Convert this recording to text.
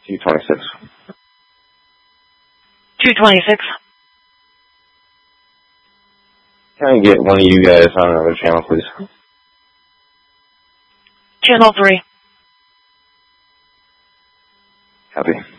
226. 226. Can I get one of you guys on another channel, please? Channel 3. Copy.